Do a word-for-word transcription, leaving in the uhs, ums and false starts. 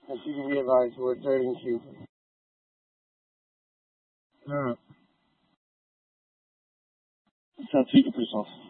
that you realize who is hurting you. Uh, so take it for yourself.